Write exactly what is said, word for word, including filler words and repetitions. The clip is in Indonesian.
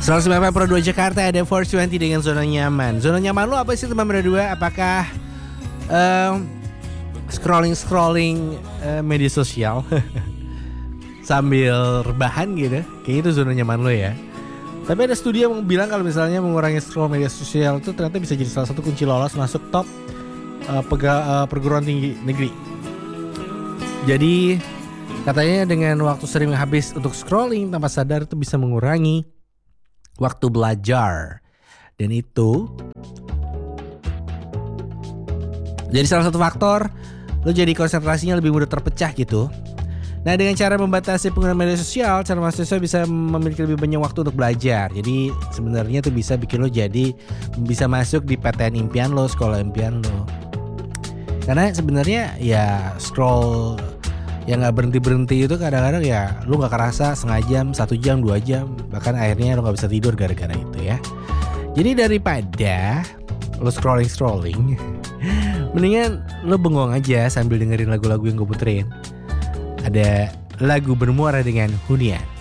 seratus sembilan puluh dua Jakarta ada empat dua puluh dengan zona nyaman. Zona nyaman lo apa sih teman berdua? Apakah um, scrolling-scrolling uh, media sosial sambil rebahan gitu? Kayaknya itu zona nyaman lo ya. Tapi ada studi yang bilang kalau misalnya mengurangi scroll media sosial itu ternyata bisa jadi salah satu kunci lolos masuk top uh, pega, uh, perguruan tinggi negeri. Jadi katanya dengan waktu sering habis untuk scrolling tanpa sadar itu bisa mengurangi waktu belajar. Dan itu jadi salah satu faktor lo jadi konsentrasinya lebih mudah terpecah gitu. Nah, dengan cara membatasi penggunaan media sosial, cara mahasiswa bisa memiliki lebih banyak waktu untuk belajar. Jadi sebenarnya itu bisa bikin lo jadi bisa masuk di P T N impian lo, sekolah impian lo. Karena sebenarnya ya scroll yang nggak berhenti berhenti itu kadang-kadang ya lo nggak kerasa setengah jam, satu jam, dua jam, bahkan akhirnya lo nggak bisa tidur gara-gara itu ya. Jadi daripada lo scrolling scrolling, mendingan lo bengong aja sambil dengerin lagu-lagu yang gue puterin. Ada lagu bermuara dengan hunian.